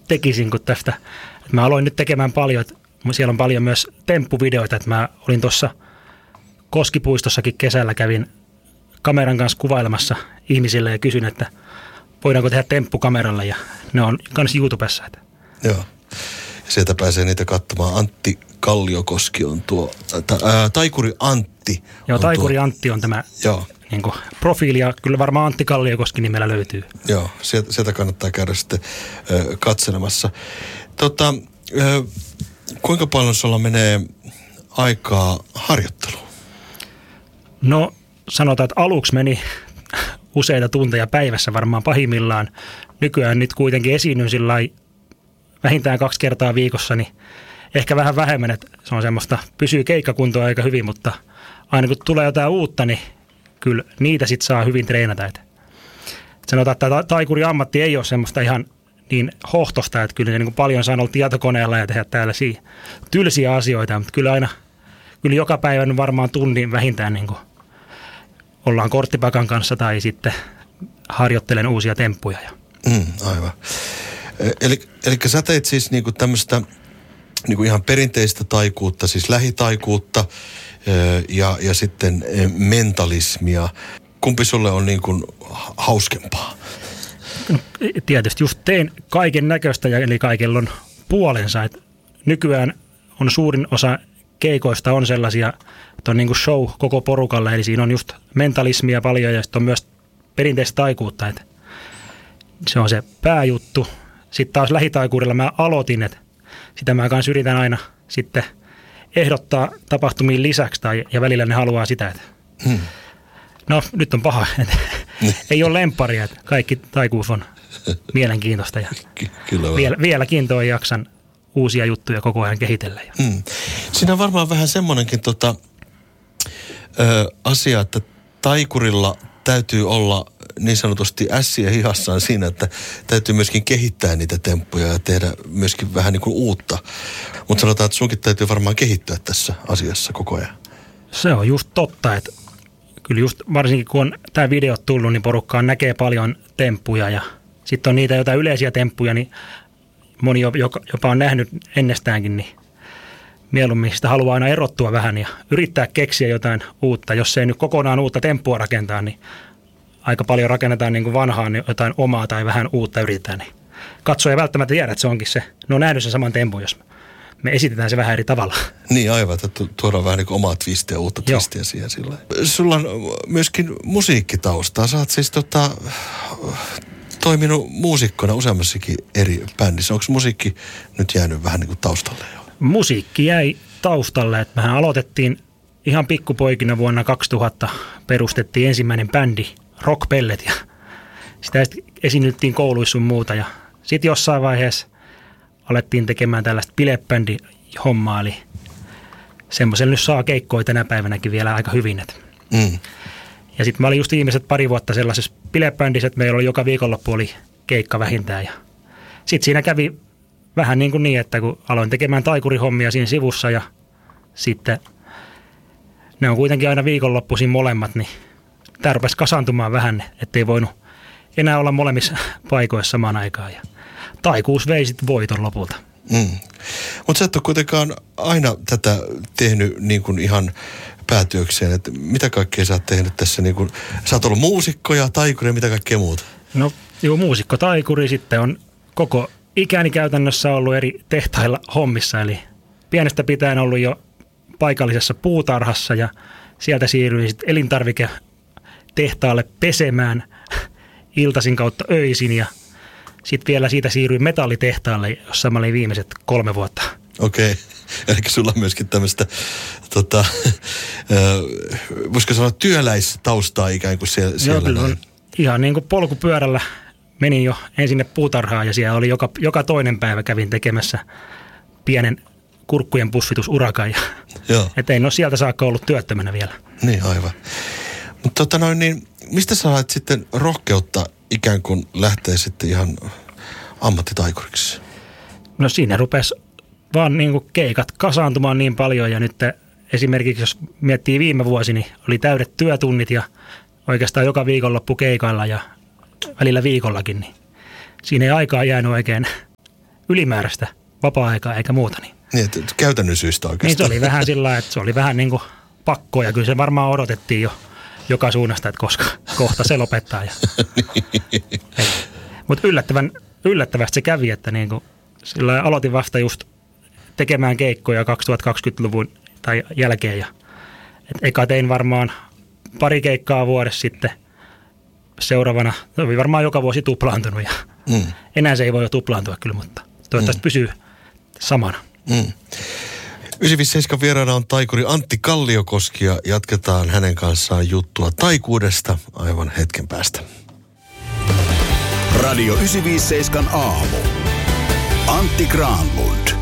tekisin kuin tästä. Et mä aloin nyt tekemään paljon, että siellä on paljon myös temppuvideoita, että mä olin tuossa Koskipuistossakin kesällä, kävin kameran kanssa kuvailemassa ihmisille ja kysyin, että voidaanko tehdä temppukameralla, ja ne on myös YouTubessa. Joo, ja sieltä pääsee niitä katsomaan. Antti Kalliokoski on tuo, Taikuri Antti. Joo, Taikuri Antti on tämä niin kuin profiili, ja kyllä varmaan Antti Kalliokoski nimellä löytyy. Joo, sieltä kannattaa käydä sitten katselemassa. Kuinka paljon sulla menee aikaa harjoitteluun? No sanotaan, että aluksi meni useita tunteja päivässä varmaan pahimmillaan. Nykyään nyt kuitenkin esiinnyn sillai vähintään 2 kertaa viikossa, niin ehkä vähän vähemmän, että se on semmoista, pysyy keikkakuntoa aika hyvin, mutta aina kun tulee jotain uutta, niin kyllä niitä sitten saa hyvin treenata. Sanotaan, että taikuri ammatti ei ole semmoista ihan niin hohtosta, että kyllä niin paljon saa olla tietokoneella ja tehdä tällaisia tylsiä asioita, mutta kyllä joka päivä varmaan tunnin vähintään niin kuin ollaan korttipakan kanssa tai sitten harjoittelen uusia temppuja. Aivan. Eli sä teit siis niinku tämmöistä niinku ihan perinteistä taikuutta, siis lähitaikuutta ja sitten mentalismia. Kumpi sulle on niinku hauskempaa? No, tietysti just teen kaiken näköistä, eli kaikella on puolensa. Et nykyään on suurin osa keikoista on sellaisia, että on niin kuin show koko porukalle, eli siinä on just mentalismia paljon ja sitten on myös perinteistä taikuutta. Et se on se pääjuttu. Sitten taas lähitaikuudella mä aloitin, että sitä mä kanssa yritän aina sitten ehdottaa tapahtumiin lisäksi ja välillä ne haluaa sitä, että no nyt on paha, että ei ole lempparia, että kaikki taikuus on mielenkiintoista ja vieläkin toi jaksan uusia juttuja koko ajan kehitellä. Siinä on varmaan vähän semmoinenkin asia, että taikurilla täytyy olla niin sanotusti ässiä hihassaan siinä, että täytyy myöskin kehittää niitä temppuja ja tehdä myöskin vähän niin kuin uutta. Mutta sanotaan, että sunkin täytyy varmaan kehittyä tässä asiassa koko ajan. Se on just totta, että kyllä just varsinkin kun on tämä video tullut, niin porukkaan näkee paljon temppuja ja sitten on niitä jotain yleisiä temppuja, niin moni jopa on nähnyt ennestäänkin, niin mieluummin sitä haluaa aina erottua vähän ja yrittää keksiä jotain uutta. Jos ei nyt kokonaan uutta temppua rakentaa, niin aika paljon rakennetaan niin kuin vanhaa, niin jotain omaa tai vähän uutta yritetään. Niin katsoja ei välttämättä tiedä, että se onkin se. Ne on nähnyt sen saman tempun, jos me esitetään se vähän eri tavalla. Niin aivan, että tuodaan vähän niin kuin omaa twistiä, uutta twistiä siihen sillä. Sulla on myöskin musiikkitaustaa. Sä oot siis toiminut muusikkona useammassakin eri bändissä. Onko musiikki nyt jäänyt vähän niin kuin taustalle jo? Musiikki jäi taustalle. Että mehän aloitettiin ihan pikkupoikina vuonna 2000. Perustettiin ensimmäinen bändi, Rock Pellet. Ja sitä esiinnyttiin kouluissa sun muuta. Ja sitten jossain vaiheessa alettiin tekemään tällaista bilebändi-hommaa. Eli semmoisella nyt saa keikkoja tänä päivänäkin vielä aika hyvin. Ja sitten mä olin just viimeiset 2 vuotta sellaisessa bilebändissä, että meillä oli joka viikonloppu oli keikka vähintään. Ja sitten siinä kävi vähän niin, että kun aloin tekemään taikurihommia siinä sivussa ja sitten ne on kuitenkin aina viikonloppuisin molemmat, niin tämä rupesi kasaantumaan vähän, ettei voinut enää olla molemmissa paikoissa samaan aikaan. Ja taikuus vei sitten voiton lopulta. Mutta sä et ole kuitenkaan aina tätä tehnyt niin kuin ihan päätyökseen, että mitä kaikkea sä oot tehnyt tässä, niin kuin, sä oot ollut muusikko ja taikuri ja mitä kaikkea muuta? No joo, muusikko, taikuri, sitten on koko ikäni käytännössä ollut eri tehtailla hommissa, eli pienestä pitäen ollut jo paikallisessa puutarhassa ja sieltä siirryin sitten elintarviketehtaalle pesemään iltaisin kautta öisin ja sitten vielä siitä siirryin metallitehtaalle, jossa mä olin viimeiset 3 vuotta. Okei. Eli sulla on myöskin tämmöistä, voisiko sanoa työläistaustaa ikään kuin siellä. Joo, kyllä ihan niin kuin polkupyörällä menin jo ensin puutarhaan ja siellä oli joka toinen päivä kävin tekemässä pienen kurkkujen pussitusurakan. Että en ole sieltä saakka ollut työttömänä vielä. Niin, aivan. Mutta niin mistä sä saat sitten rohkeutta ikään kuin lähteä sitten ihan ammattitaikuriksi? No siinä rupesi vaan niin kuin keikat kasaantumaan niin paljon ja nyt esimerkiksi jos miettii viime vuosi, niin oli täydet työtunnit ja oikeastaan joka viikonloppu keikailla ja välillä viikollakin, niin siinä ei aikaa jäänyt oikein ylimääräistä vapaa-aikaa eikä muuta. Niin, että käytännön syystä oikeastaan. Niin se oli vähän sillä lailla, että se oli vähän niin kuin pakko ja kyllä se varmaan odotettiin jo joka suunnasta, että koska kohta se lopettaa. Mutta yllättävästi se kävi, että niin kuin, sillä aloitin vasta just tekemään keikkoja 2020-luvun tai jälkeen. Eka tein varmaan pari keikkaa vuodessa sitten. Seuraavana, se oli varmaan joka vuosi tuplaantunut ja enää se ei voi jo tuplaantua kyllä, mutta toivottavasti pysyy samana. 957 vieraana on taikuri Antti Kalliokoski ja jatketaan hänen kanssaan juttua taikuudesta aivan hetken päästä. Radio 957 aamu. Antti Granlund.